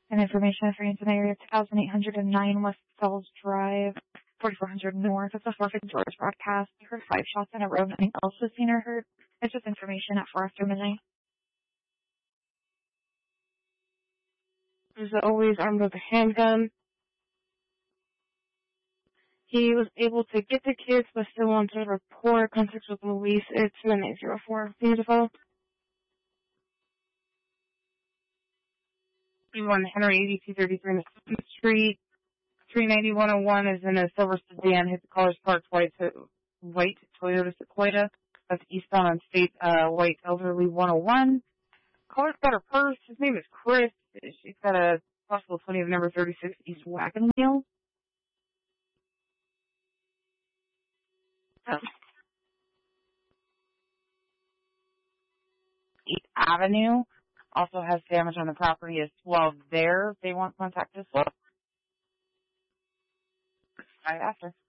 And information for Anson area 2809 West Fells Drive, 4400 North. It's a 450 George broadcast. You heard 5 shots in a row. Nothing else was seen or heard. It's just information at 4 after midnight. He's always armed with a handgun. He was able to get the kids, but still wanted to report contact with Luis. It's 9804. Beautiful. 31 Henry 8233 Michigan Street. 390-101 is in a silver sedan. Hit the College Park white Toyota Sequoia. That's eastbound on State white elderly 101. Caller's got her purse. His name is Chris. She's got a possible 20 of number 36 East Wagon Wheel. 8th Avenue also has damage on the property as well there. They want contact as well. Right after.